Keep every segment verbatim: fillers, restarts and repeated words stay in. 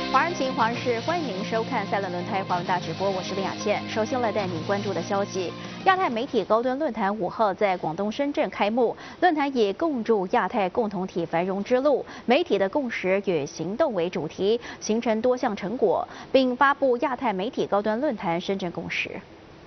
华人情，华人事，欢迎您收看赛伦轮胎华文大直播，我是林雅倩。首先来带您关注的消息：亚太媒体高端论坛五号在广东深圳开幕，论坛以共筑亚太共同体繁荣之路、媒体的共识与行动为主题，形成多项成果，并发布亚太媒体高端论坛深圳共识。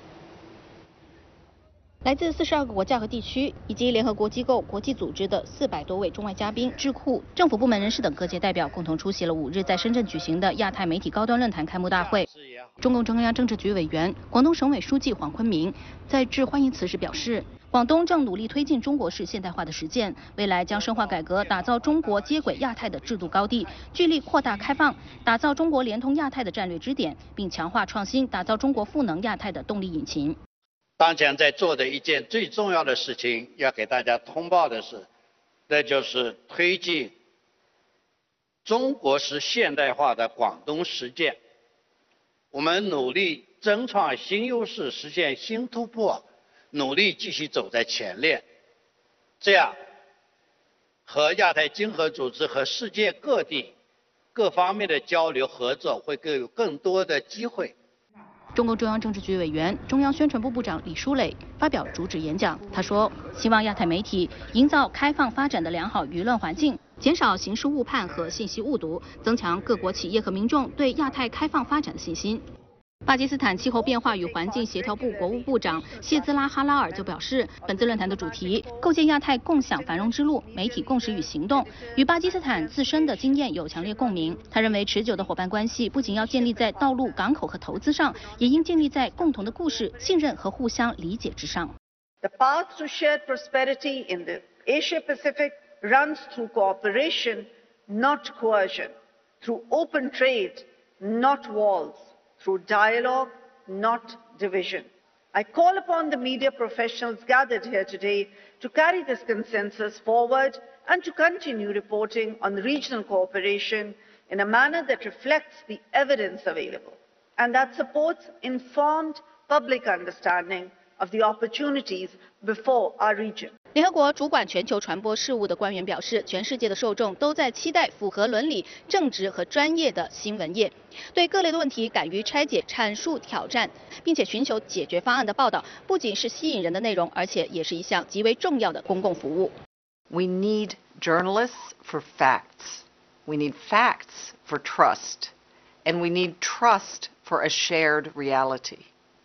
来自四十二个国家和地区，以及联合国机构、国际组织的四百多位中外嘉宾、智库、政府部门人士等各界代表，共同出席了五日在深圳举行的亚太媒体高端论坛开幕大会。中共中央政治局委员、广东省委书记黄坤明在致欢迎词时表示，广东正努力推进中国式现代化的实践，未来将深化改革，打造中国接轨亚太的制度高地，聚力扩大开放，打造中国连通亚太的战略支点，并强化创新，打造中国赋能亚太的动力引擎。 当前在做的一件最重要的事情，要给大家通报的是，那就是推进中国式现代化的广东实践。我们努力争创新优势，实现新突破，努力继续走在前列，这样和亚太经合组织和世界各地各方面的交流合作会更有更多的机会。 中共中央政治局委员、中央宣传部部长李书磊发表主旨演讲，他说：“希望亚太媒体营造开放发展的良好舆论环境，减少形式误判和信息误读，增强各国企业和民众对亚太开放发展的信心。” 巴基斯坦气候变化与环境协调部国务部长谢兹拉哈拉尔就表示，本次论坛的主题“构建亚太共享繁荣之路：媒体共识与行动”，与巴基斯坦自身的经验有强烈共鸣。他认为，持久的伙伴关系不仅要建立在道路、港口和投资上，也应建立在共同的故事、信任和互相理解之上。 The path to shared prosperity in the Asia Pacific runs through cooperation, not coercion, through open trade, not walls. Through dialogue, not division. I call upon the media professionals gathered here today to carry this consensus forward and to continue reporting on regional cooperation in a manner that reflects the evidence available and that supports informed public understanding of the opportunities before our region. 联合国主管全球传播事务的官员表示，全世界的受众都在期待符合伦理、正直和专业的新闻业，对各类的问题敢于拆解、阐述挑战，并且寻求解决方案的报道，不仅是吸引人的内容，而且也是一项极为重要的公共服务。 We need journalists for facts. We need facts for trust, and we need trust for a shared reality.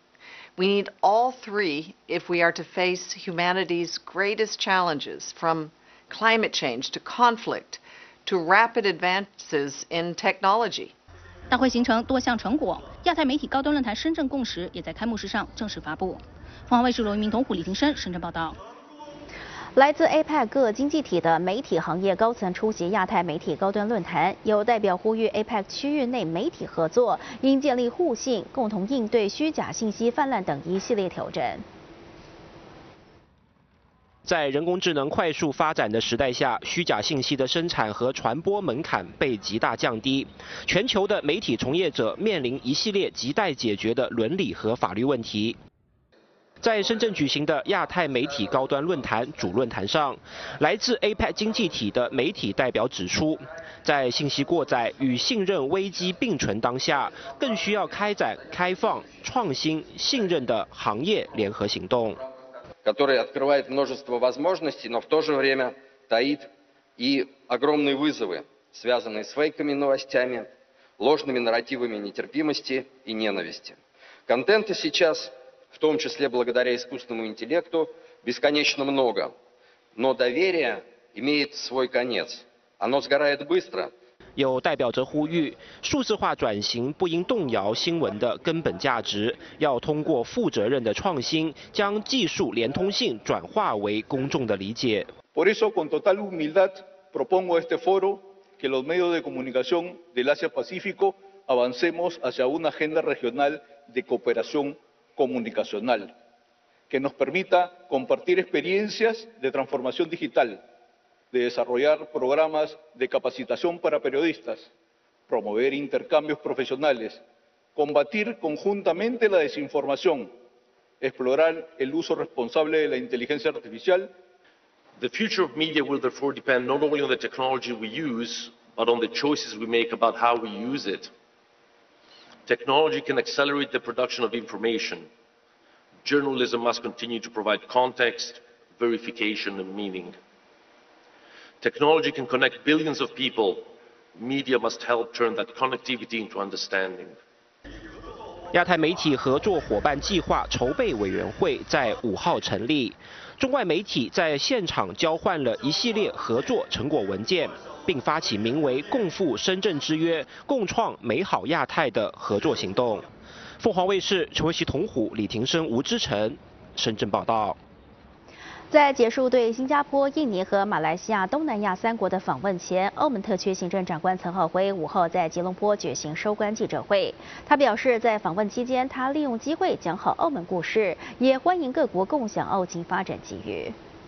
We need all three if we are to face humanity's greatest challenges, from climate change to conflict to rapid advances in technology. 大会形成多项成果，亚太媒体高端论坛深圳共识也在开幕式上正式发布。凤凰卫视罗一鸣、童虎、李廷生深圳报道。 来自 A P E C 各经济体的媒体行业高层出席亚太媒体高端论坛，有代表呼吁 A P E C 区域内媒体合作应建立互信，共同应对虚假信息泛滥等一系列挑战。 在人工智能快速发展的时代下，虚假信息的生产和传播门槛被极大降低，全球的媒体从业者面临一系列亟待解决的伦理和法律问题。 在深圳举行的亚太媒体高端论坛主论坛上，来自 A P E C 经济体的媒体代表指出，在信息过载与信任危机并存当下，更需要开展开放、创新、信任的行业联合行动。 который открывает множество возможностей, но в то же время таит и огромные вызовы, связанные с фейковыми новостями, ложными нарративами нетерпимости и ненависти. Контента сейчас, в том числе благодаря искусственному интеллекту, бесконечно много, но доверие имеет свой конец. Оно сгорает быстро. 有代表则呼吁，数字化转型不应动摇新闻的根本价值，要通过负责任的创新，将技术连通性转化为公众的理解。 Por eso, con total humildad, propongo a este foro que los medios de comunicación del Asia-Pacífico avancemos hacia una agenda regional de cooperación comunicacional, que nos permita compartir experiencias de transformación digital, de desarrollar programas de capacitación para periodistas, promover intercambios profesionales, combatir conjuntamente la desinformación, explorar el uso responsable de la inteligencia artificial. The future of media will therefore depend not only on the technology we use, but on the choices we make about how we use it. Technology can accelerate the production of information. Journalism must continue to provide context, verification, and meaning. Technology can connect billions of people. Media must help turn that connectivity into understanding. 亚太媒体合作伙伴计划筹备委员会在五号成立，中外媒体在现场交换了一系列合作成果文件，并发起名为“共赴深圳之约，共创美好亚太”的合作行动。凤凰卫视陈维熙、童虎、李廷生、吴之成，深圳报道。 在结束对新加坡、印尼和马来西亚、东南亚三国的访问前，澳门特区行政长官岑浩辉午后在吉隆坡举行收官记者会。他表示，在访问期间，他利用机会讲好澳门故事，也欢迎各国共享澳青发展机遇。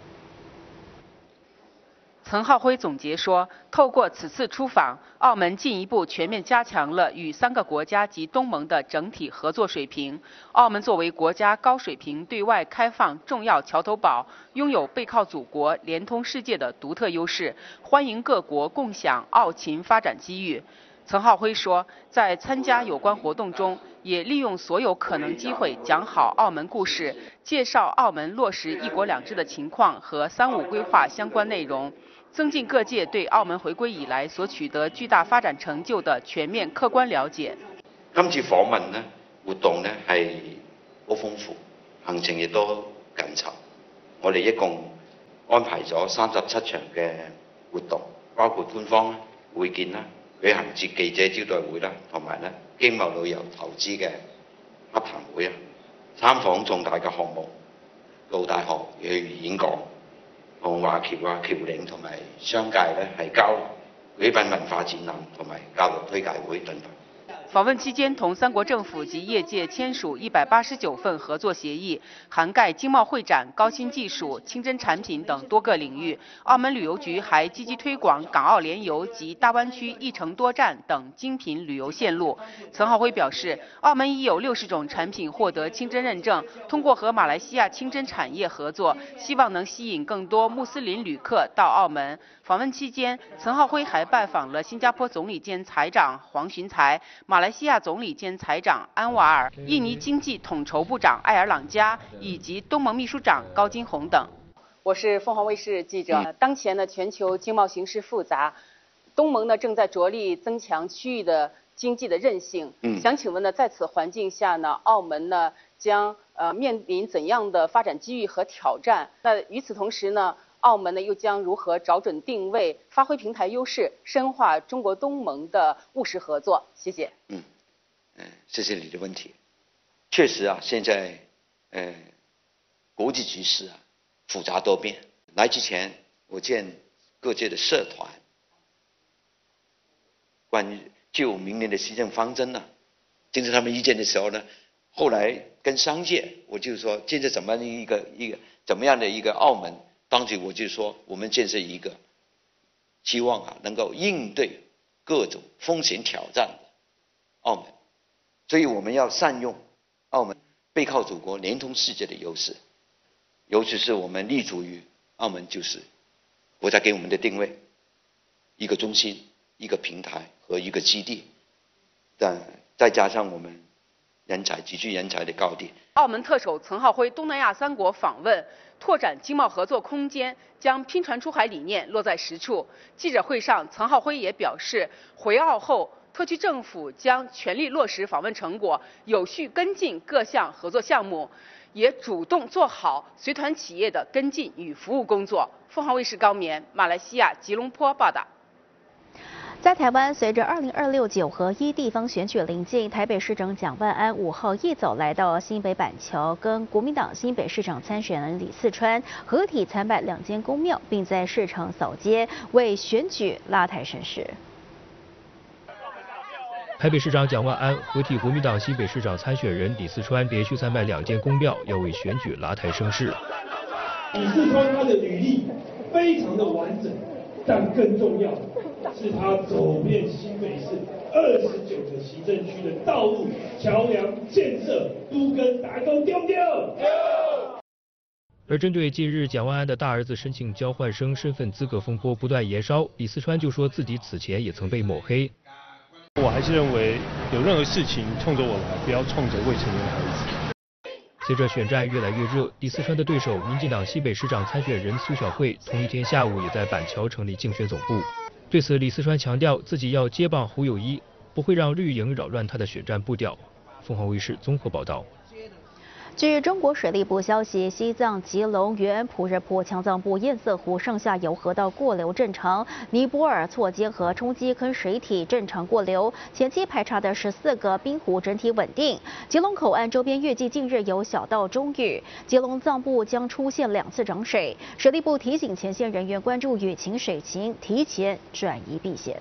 岑浩辉总结说，透过此次出访，澳门进一步全面加强了与三个国家及东盟的整体合作水平。澳门作为国家高水平对外开放重要桥头堡，拥有背靠祖国、连通世界的独特优势，欢迎各国共享澳秦发展机遇。岑浩辉说，在参加有关活动中，也利用所有可能机会讲好澳门故事，介绍澳门落实一国两制的情况和三五规划相关内容。 增进各界对澳門回歸以來所取得巨大發展成就的全面客觀了解。 今次訪問呢活動呢係好豐富，行程亦都緊湊。我哋一共安排咗三十七場嘅活動，包括官方會見啦、旅行節記者招待會啦，同埋咧經貿旅遊投資嘅洽談會啊，參訪重大嘅項目，到大學去演講。 同華僑啊、僑領同埋商界咧係交流，舉辦文化展覽同埋教育推介會等等。 訪問期間，同三國政府及業界簽署一百八十九份合作協議，涵蓋經貿會展、高新技術、清真產品等多個領域。澳門旅遊局還積極推廣港澳聯遊及大灣區一程多站等精品旅遊線路。岑浩輝表示，澳門已有六十種產品獲得清真認證，通過和馬來西亞清真產業合作，希望能吸引更多穆斯林旅客到澳門。訪問期間，岑浩輝還拜訪了新加坡總理兼財長黃循財、馬來西亞總理兼財長安瓦爾、印尼經濟統籌部長艾爾朗加以及東盟秘書長高金紅等。我是鳳凰衛視記者。當前呢，全球經貿形勢複雜，東盟呢正在着力增強區域的經濟的韌性。嗯，想請問呢，在此環境下呢，澳門呢將呃面臨怎樣的發展機遇和挑戰？那與此同時呢？ 澳門呢又將如何找準定位，發揮平台優勢，深化中國東盟的務實合作？謝謝。 嗯，嗯，謝謝你的問題。確實啊，現在呃國際局勢啊複雜多變。來之前，我見各界的社團，關於就明年的施政方針呢、啊，聽取他們意見的時候呢，後來跟商界，我就說建設怎麼樣的一個一個怎麼樣的一個澳門。 當時我就說，我們建設一個，希望啊能夠應對各種風險挑戰的澳門，所以我們要善用澳門背靠祖國、連通世界的優勢，尤其是我們立足於澳門就是國家給我們的定位，一個中心、一個平台和一個基地，但再加上我們人才極具人才的高地。 澳門特首岑浩輝東南亞三國訪問。 拓展經貿合作空間，將拼船出海理念落在實處。記者會上，岑浩輝也表示，回澳後，特區政府將全力落實訪問成果，有序跟進各項合作項目，也主動做好隨團企業的跟進與服務工作。鳳凰衛視高棉，馬來西亞吉隆坡報道。 在台灣，隨着二零二六九合一地方選舉臨近，台北市長蔣萬安五號一早來到新北板橋，跟國民黨新北市長參選人李四川合體參拜兩間宮廟，並在市場掃街，為選舉拉抬聲勢。 台北市長蔣萬安合體國民黨新北市長參選人李四川連續參拜兩間宮廟，要為選舉拉抬聲勢。 李四川他的履歷非常的完整，但更重要。 是他走遍新北市二十九个行政區的道路、橋梁建設都跟大家丟丟。 而针对近日蒋万安的大儿子申请交换生身份资格风波不断延烧，李四川就说自己此前也曾被抹黑。 我还是认为有任何事情冲着我来，不要冲着未成年孩子。 随着选战越来越热，李四川的对手民进党西北市长参选人苏小慧同一天下午也在板桥成立竞选总部。对此，李四川强调自己要接棒侯友宜，不会让绿营扰乱他的选战步调。凤凰卫视综合报道。 据中国水利部消息，西藏吉隆源安普热坡羌藏部堰塞湖上下游河道过流正常，尼泊尔错接和冲积坑水体正常过流。前期排查的十四个冰湖整体稳定。吉隆口岸周边预计近日有小到中雨，吉隆藏部将出现两次涨水。水利部提醒前线人员关注雨情水情，提前转移避险。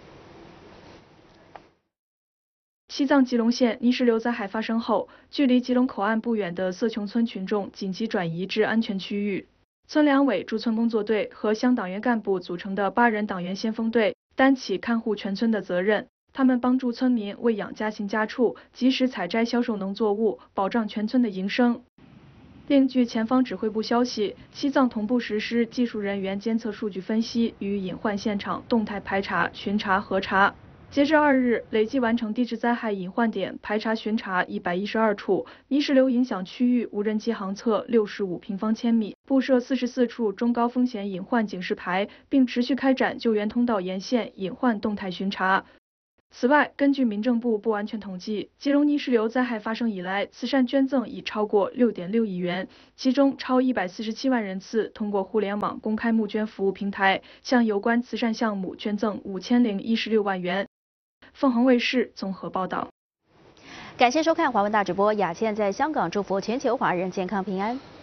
西藏吉隆县泥石流灾害发生后，距离吉隆口岸不远的色琼村群众紧急转移至安全区域。村两委驻村工作队和乡党员干部组成的八人党员先锋队担起看护全村的责任。他们帮助村民喂养家禽家畜，及时采摘销售农作物，保障全村的营生。另据前方指挥部消息，西藏同步实施技术人员监测数据分析与隐患现场动态排查、巡查、核查。截至二日，累计完成地质灾害隐患点排查巡查一百一十二处，泥石流影响区域无人机航测六十五平方千米，布设四十四处中高风险隐患警示牌，并持续开展救援通道沿线隐患动态巡查。此外，根据民政部不完全统计，吉隆泥石流灾害发生以来，慈善捐赠已超过六点六亿元，其中超一百四十七万人次通过互联网公开募捐服务平台向有关慈善项目捐赠五千零一十六万元。凤凰卫视综合报道。 感谢收看华文大直播，雅倩在香港祝福全球华人健康平安。